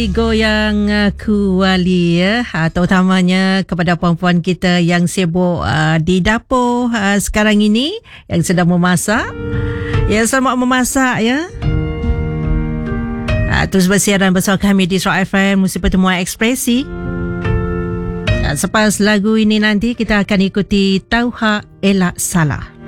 Goyang kuali ya, terutamanya kepada puan-puan kita yang sibuk di dapur sekarang ini, yang sedang memasak. Ya, selamat memasak ya. Terus bersiaran bersama kami di Rock FM, Musim Pertemuan Ekspresi. Selepas lagu ini nanti kita akan ikuti Tauhak Elak Salah.